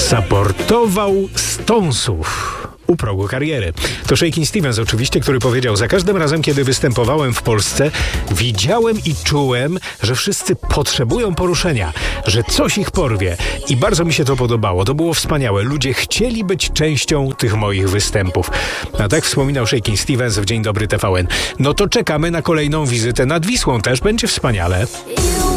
Zaportował stąsów u progu kariery. To Shakin' Stevens oczywiście, który powiedział: za każdym razem, kiedy występowałem w Polsce, widziałem i czułem, że wszyscy potrzebują poruszenia, że coś ich porwie. I bardzo mi się to podobało. To było wspaniałe. Ludzie chcieli być częścią tych moich występów. A tak wspominał Shakin' Stevens w Dzień Dobry TVN. No to czekamy na kolejną wizytę nad Wisłą. Też będzie wspaniale.